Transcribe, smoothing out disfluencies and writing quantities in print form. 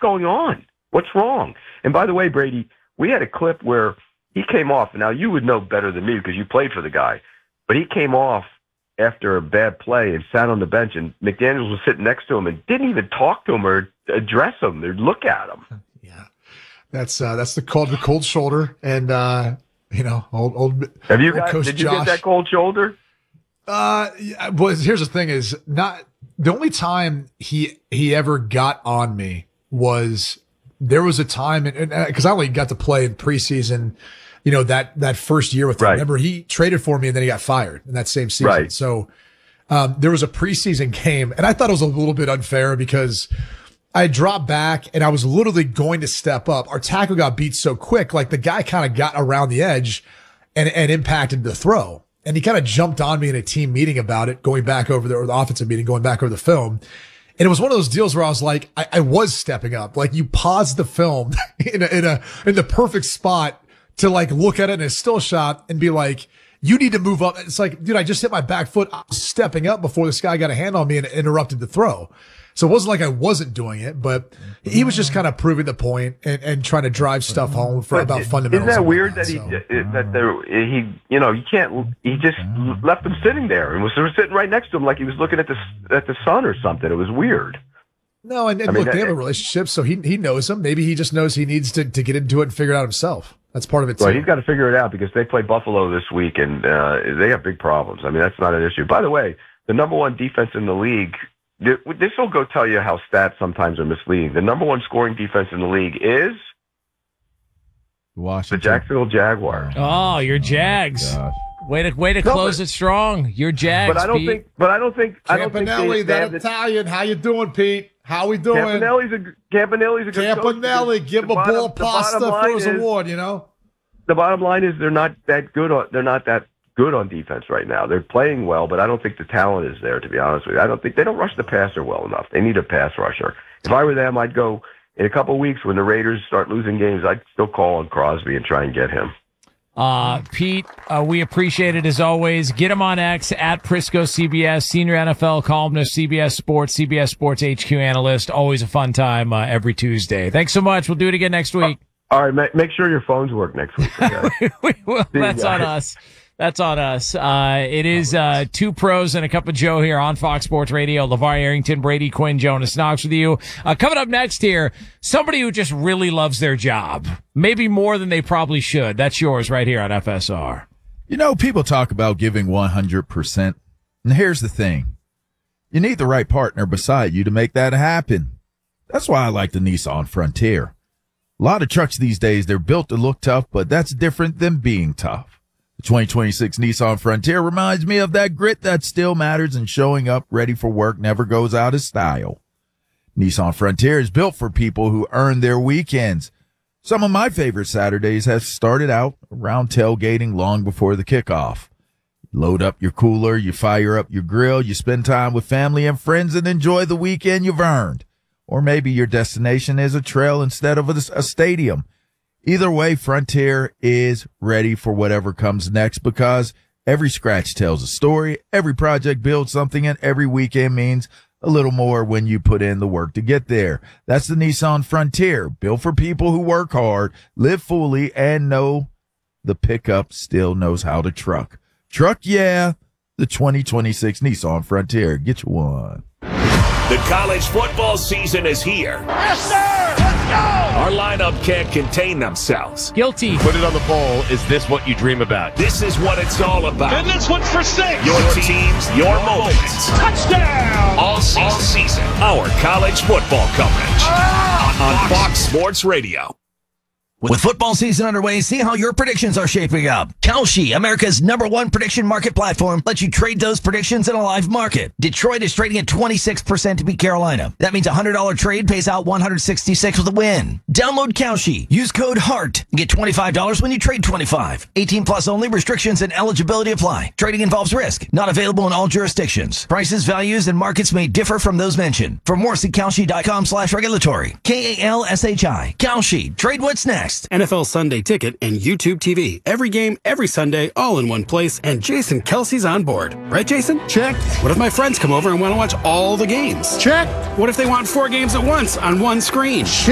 going on? What's wrong? And by the way, Brady, we had a clip where he came off. Now, you would know better than me because you played for the guy. But he came off after a bad play and sat on the bench, and McDaniels was sitting next to him and didn't even talk to him or address him or look at him. Yeah, that's the cold shoulder, and old. Have you old got? Coach Did you Josh. get that cold shoulder? Yeah, well, here's the thing: is not the only time he ever got on me was there was a time, and because I only got to play in preseason. That first year with him. Right. Remember, he traded for me and then he got fired in that same season. Right. So, there was a preseason game and I thought it was a little bit unfair because I dropped back and I was literally going to step up. Our tackle got beat so quick. Like the guy kind of got around the edge and impacted the throw. And he kind of jumped on me in a team meeting about it, or the offensive meeting, going back over the film. And it was one of those deals where I was like, I was stepping up. Like you paused the film in the perfect spot to like look at it in a still shot and be like, you need to move up. It's like, dude, I just hit my back foot. I was stepping up before this guy got a hand on me and interrupted the throw. So it wasn't like I wasn't doing it, but he was just kind of proving the point and trying to drive stuff home about fundamentals. Isn't that weird that he just left him sitting there and was sitting right next to him like he was looking at the sun or something. It was weird. No, and look, they have a relationship, so he knows him. Maybe he just knows he needs to get into it and figure it out himself. That's part of it, too. Well, he's got to figure it out because they play Buffalo this week, and they have big problems. I mean, that's not an issue. By the way, the number one defense in the league, this will go tell you how stats sometimes are misleading. The number one scoring defense in the league is Washington. The Jacksonville Jaguars. Oh, your Jags. Way to close it strong. Your Jags. But I don't think. Campanelli, that Italian. How you doing, Pete? How we doing? Campanelli's a good Campanelli, coach. give a ball pasta for his award. The bottom line is they're not that good. They're not that good on defense right now. They're playing well, but I don't think the talent is there. To be honest with you, I don't think they don't rush the passer well enough. They need a pass rusher. If I were them, I'd go in a couple of weeks when the Raiders start losing games. I'd still call on Crosby and try and get him. Pete, we appreciate it as always. Get him on X at Prisco CBS, senior NFL columnist, CBS Sports HQ analyst. Always a fun time every Tuesday. Thanks so much. We'll do it again next week. All right, make sure your phones work next week. Okay? We will. That's on us. That's on us. It is two pros and a cup of Joe here on Fox Sports Radio. LeVar Arrington, Brady Quinn, Jonas Knox with you. Coming up next here, somebody who just really loves their job. Maybe more than they probably should. That's yours right here on FSR. People talk about giving 100%. And here's the thing. You need the right partner beside you to make that happen. That's why I like the Nissan Frontier. A lot of trucks these days, they're built to look tough, but that's different than being tough. The 2026 Nissan Frontier reminds me of that grit that still matters, and showing up ready for work never goes out of style. Nissan Frontier is built for people who earn their weekends. Some of my favorite Saturdays have started out around tailgating long before the kickoff. You load up your cooler, you fire up your grill, you spend time with family and friends and enjoy the weekend you've earned. Or maybe your destination is a trail instead of a stadium. Either way, Frontier is ready for whatever comes next, because every scratch tells a story, every project builds something, and every weekend means a little more when you put in the work to get there. That's the Nissan Frontier, built for people who work hard, live fully, and know the pickup still knows how to truck. Truck, yeah, the 2026 Nissan Frontier. Get you one. The college football season is here. Yes, sir! Let's go! Our lineup can't contain themselves. Guilty. Put it on the poll. Is this what you dream about? This is what it's all about. And this one's for 6. Your teams, your moments. Touchdown! All season. Our college football coverage. On Fox Sports Radio. With football season underway, see how your predictions are shaping up. Kalshi, America's #1 prediction market platform, lets you trade those predictions in a live market. Detroit is trading at 26% to beat Carolina. That means a $100 trade pays out $166 with a win. Download Kalshi. Use code HEART and get $25 when you trade 25. 18 plus only. Restrictions and eligibility apply. Trading involves risk. Not available in all jurisdictions. Prices, values, and markets may differ from those mentioned. For more, see Kalshi.com/regulatory. KALSHI. Kalshi. Trade what's next. NFL Sunday Ticket and YouTube TV. Every game, every Sunday, all in one place, and Jason Kelsey's on board. Right, Jason? Check. What if my friends come over and want to watch all the games? Check. What if they want 4 games at once on one screen?